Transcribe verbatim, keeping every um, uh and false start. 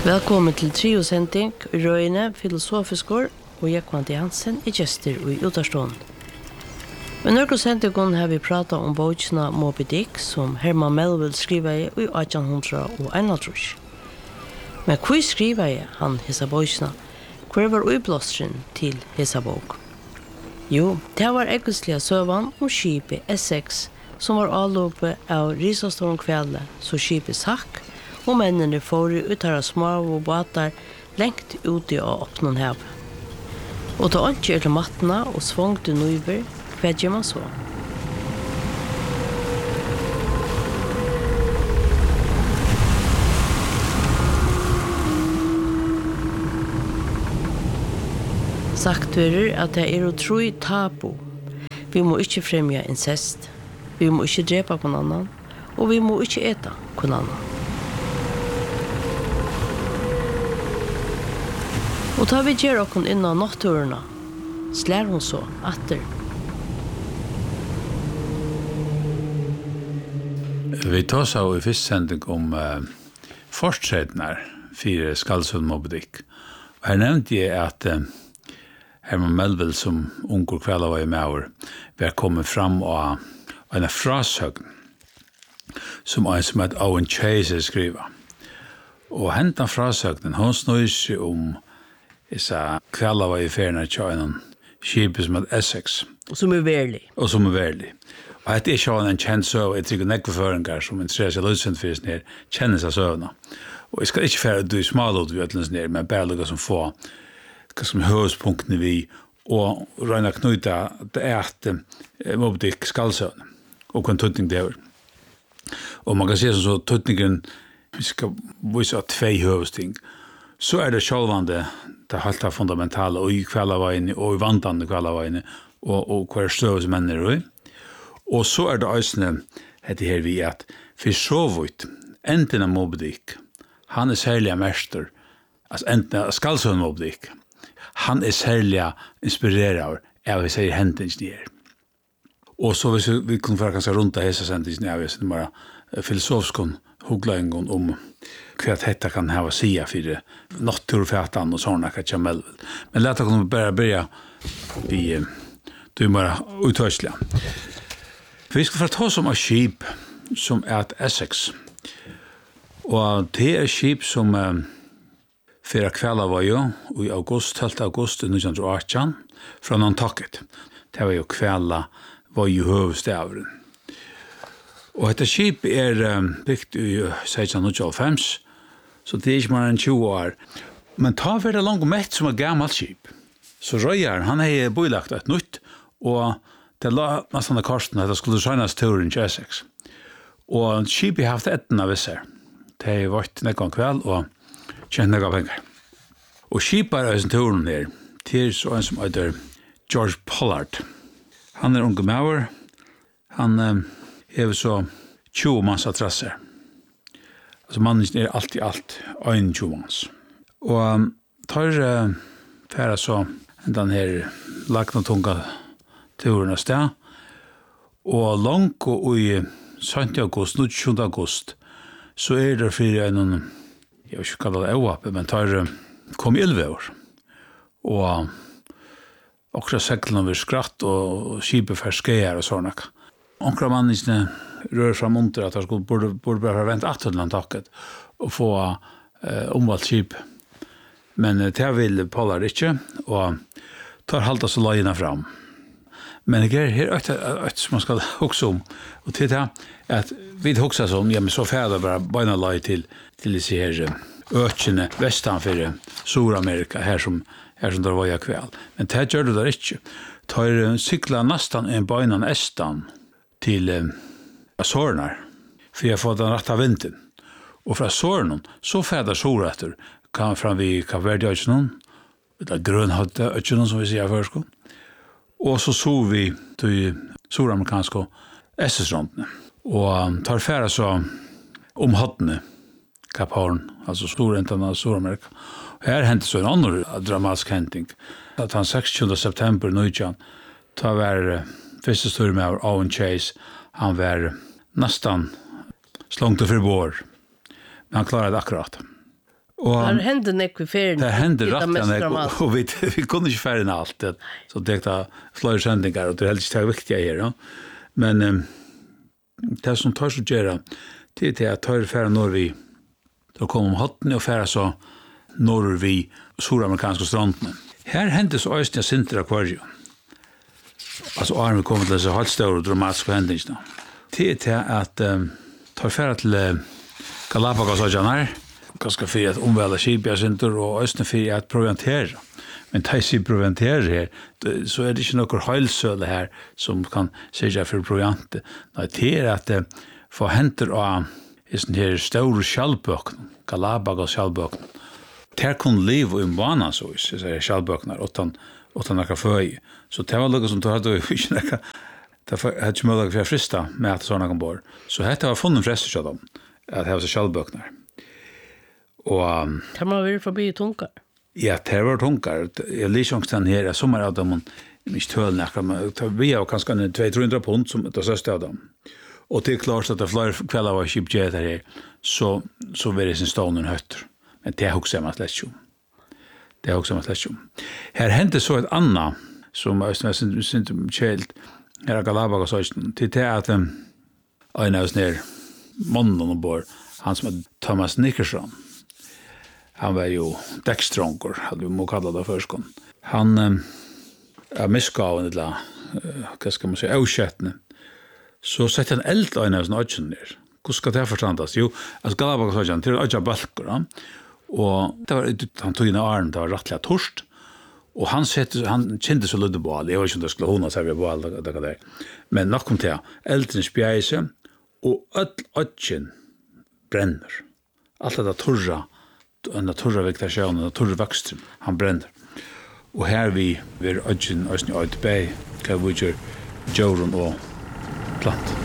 Velkommen til Trio-sending i Røyne Filosofiskår og Jekvanti Hansen er gjester i Utarstånd. Men når sendingen har vi pratet om bøkene Moby Dick som Herman Melville skriver i atten einogtrýss. Men hva skriver han hessa bøkene? Hva var utblåstren til hessa bok? Jo, det var eggeslige søvann om skipet Essex som var avløpet av risastorm kvelde, så skipet sakk, og mennene får uttara små og båtar lengt ute av åpnen hav. Og da ikke er til mattene og svangte nøyver, hva gjør man så? Sagt verer at det er utrolig tabu. Vi må ikke fremja incest, vi må ikke drepa på annan, og vi må ikke eta på annan. Og da vi gjør oss innan natturene, slår hun så atter. Vi tar så i første sending om uh, fortsetninger for Skaldsund Moby Dick. Og her nevnte jeg at uh, Herman Melville som unger kveld var i med var kommet fram av en frasøgn som en som heter Owen Chase skriver. Og hentan frasøgnen, hun snøy seg om Issa kvalla var i ferien til en skipet som heter Essex. Og som er verlig. Og som er verlig. Og dette er ikke en kjent søv, jeg tykker nekveføringer som interesserer seg løsent for sånn her, kjenner seg søvna. Og jeg skal ikke fære du i smalot vi øtlens ned, men bare lukka som få, hva som høyspunktene vi, og Røyna Knuta, det er at uh, Moby Dick skal søvna, og hva en tøtning det er. Og man kan se som så tøtningen, vi skal vise av tvei høysting, så er det sjálvande det helt fundamentale og i kveldaveien og i vantande kveldaveien og, og hver støv som menner er. Og så er det æsne heter her vi at for så vidt enten av Moby Dick han er særlig mester altså enten av Skaldsund Moby Dick han er særlig inspireret av vi sier hentingen og så hvis vi kunne få ganske rundt av hese sendingen av det bare filosofisk huglaingen om hva dette kan ha å si for naturfætan og sånne hva Melville. Men lett å kunne bare begynne i du er bare uttøyselig. Vi skal få ta oss om et skip som er et Essex. Og det er skip som uh, fyra kveld var jo i august, tolvte august nitton atten fra Nantucket. Det var jo kveld var jo høvestavren. Og dette skip er um, bygd i seksten nittioghálvfems, så det er ikke mer enn tjue år. Men ta for det langt mett som et gammelt skip. Så Røyer, han har bøylagt et nytt, og det la nesten av karsten at det skulle søgnes turen til Essex. Og skipet har haft etten av visser. Det har vært nekka kveld og tjent nekka penger. Og skipet er en turen her, til så en som heter George Pollard. Han er unge maver, han um, er så tjue manns adresser. Altså mannen er alt i alt, ein tjue manns. Og um, tar uh, færa så den her lagna tunga turen av sted, og langt og i syttende august, nittonde august, så er det for en, jeg vet ikke hva det er oppe, men tar uh, kom i elleve år. Og uh, akkurat seglene var skratt, og skipet for skeier og sånne. Onkra mannene rør fram under at han skulle borde, borde bare vente atten Nantucket og få uh, omvalgt skip. Men uh, det vil Pollard ikke, og tar halta så lagene fram. Men det er her et som man skal huske om, og til det at vi husker som, ja, men så færdig bare beina lag til, til disse her økene vestanfor Sur-Amerika, her som, her som der var jeg kveld. Men det gjør det der ikke. Tar uh, sykla nesten en beina estan til uh, Azornar, for jeg får den rette vinden. Og fra Azornar, så fæder Sur-Etter, kan fram vi Kaverdjøkene, eller Grønhøtteøkene, som vi sier først. Og så så vi til Sur-Amerikanske S S-rondene. Og um, tar færa så om hattene, Kap Horn, altså storrenten av Sur-Amerika. Og her hentet så en annen dramatisk henting. At han seksogtjúgunda september nitton, ta var uh, første større med Owen Chase, han var nesten slångt for bor. Men han klarade akkurat. Och det hände nekv i ferien. Det hände rätt och, och vi, vi kunde inte färre än allt. Det, så det är flera sändningar och det är helt inte viktiga här. Ja. Men um, det som tar så göra det är att ta färre norr vi då kommer om hatten och färre så norr vi suramerikanska stranden. Här hände så östliga Sinter akvarium. Alltså arm vi kommer till så helt stora och dramatiska händelser. Det är att um, ta färre till uh, Galapagos-öarna ganska för att omvälla skipjäsinter och östen för att proviantera. Men tar sig proviantera här så är det inte några hölsöle här som kan säga för proviant. Nej, det är att det får händer av den här stora skjallböken, Galapagos skjallböken. Där kan leva i en bana så, så är skjallböknar utan, utan några föj. Så det var något som du hade inte några det hade inte möjlighet för att frista med att sådana kan bort. Så detta var funnen frestelse av dem att det var skjallböknar. Och um, kan man väl förbi tunkar? Ja, det var tunkar. Jag lyser den här sommar av dem inte tölnäckar. Vi har kanske en två till tre hundra pund som det största av dem. Och det är klart att det fler kvällar var skipjet här så så var det sin stånden hötter. Men det är också en släckjum. Det är också en släckjum. Här hände så ett annat som är sin child här i Galapagos till det att en av oss ner mannen ombord han som är Thomas Nickerson. Han var ju däckstrångor, hade vi må kalla det förskon. Han äh, är misgaven till, äh, vad ska man säga, avsättning. Så sätter han eld av en av snötjen ner. Hur ska det förstandas? Jo, alltså Galapagos-ötjen till ötja balkor. Ja? Och det var, han tog in i arm, det var rättliga torst. Och han, sette, han kände så lite bål. Jag vet inte om det skulle hona sig vid bål. Det, det, det. Men nok kom till, elden spjäger sig och ötjen bränner. Allt det där torra en torra vegetation, en torra växter, han bränner. Och här vi, vi är ödgen, ödgen, ödgen, ödgen, ödgen, ödgen, ödgen, ödgen, ödgen,